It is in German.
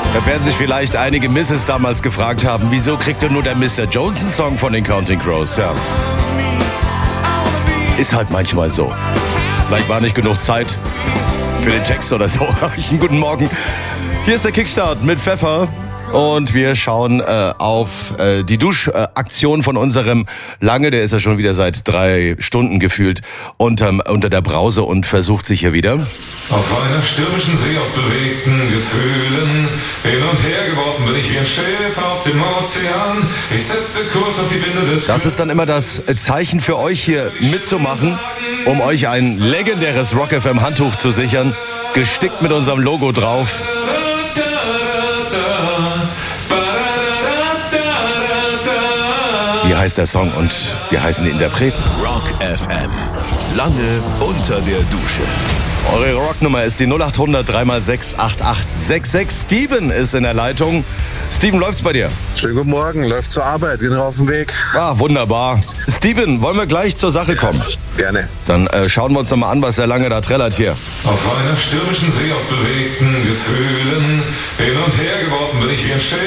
Da werden sich vielleicht einige Misses damals gefragt haben, wieso kriegt nur der Mr. Jones einen Song von den Counting Crows? Ja. Ist halt manchmal so. Vielleicht war nicht genug Zeit für den Text oder so. Guten Morgen. Hier ist der Kickstart mit Pfeffer. Und wir schauen auf die Duschaktion von unserem Lange. Der ist ja schon wieder seit 3 Stunden gefühlt unter der Brause und versucht sich hier wieder. Auf einer stürmischen See aus bewegten Gefühlen, hin und her geworfen bin ich wie ein Schiff auf dem Ozean. Ich setzte Kurs auf die Winde des... Das ist dann immer das Zeichen für euch hier mitzumachen, um euch ein legendäres Rock FM Handtuch zu sichern, gestickt mit unserem Logo drauf. Wie heißt der Song und wie heißen die Interpreten? Rock FM. Lange unter der Dusche. Eure Rocknummer ist die 0800 3x6 8866. Steven ist in der Leitung. Steven, läuft's bei dir? Schönen guten Morgen, läuft zur Arbeit, bin auf dem Weg. Ah, wunderbar. Steven, wollen wir gleich zur Sache kommen? Gerne. Dann schauen wir uns noch mal an, was der Lange da trällert hier. Auf einer stürmischen See aus bewegten Gefühlen, hin und her geworfen bin ich wie ein Schiff